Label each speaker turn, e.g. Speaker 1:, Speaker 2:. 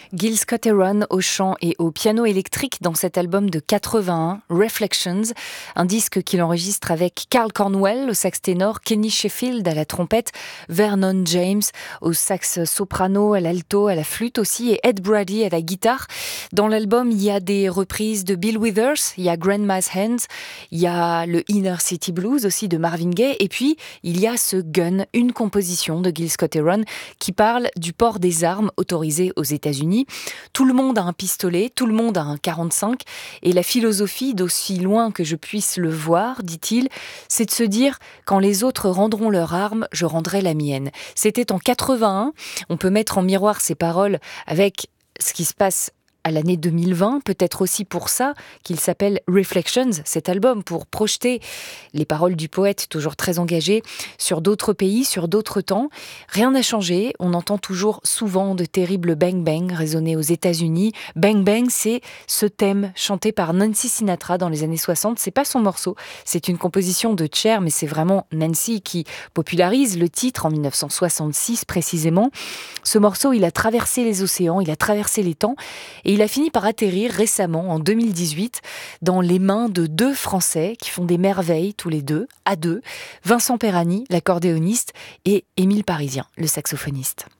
Speaker 1: Gil Scott-Heron au chant et au piano électrique dans cet album de 81, Reflections, un disque qu'il enregistre avec Carl Cornwell au sax ténor, Kenny Sheffield à la trompette, Vernon James au sax soprano, à l'alto, à la flûte aussi, et Ed Bradley à la guitare. Dans l'album, il y a des reprises de Bill Withers, il y a Grandma's Hands, il y a le Inner City Blues aussi de Marvin Gaye, et puis il y a ce Gun, une composition de Gil Scott-Heron qui parle du port des armes autorisées aux États-Unis. Tout le monde a un pistolet, tout le monde a un 45, et la philosophie, d'aussi loin que je puisse le voir, dit-il, c'est de se dire « quand les autres rendront leur arme, je rendrai la mienne ». C'était en 81, on peut mettre en miroir ces paroles avec ce qui se passe à l'année 2020, peut-être aussi pour ça qu'il s'appelle Reflections, cet album, pour projeter les paroles du poète, toujours très engagé, sur d'autres pays, sur d'autres temps. Rien n'a changé, on entend toujours souvent de terribles bang-bang résonner aux États-Unis. Bang-bang, c'est ce thème chanté par Nancy Sinatra dans les années 60. C'est pas son morceau, c'est une composition de Cher, mais c'est vraiment Nancy qui popularise le titre en 1966 précisément. Ce morceau, il a traversé les océans, il a traversé les temps, et il a fini par atterrir récemment, en 2018, dans les mains de deux Français qui font des merveilles tous les deux, à deux, Vincent Perani, l'accordéoniste, et Émile Parisien, le saxophoniste.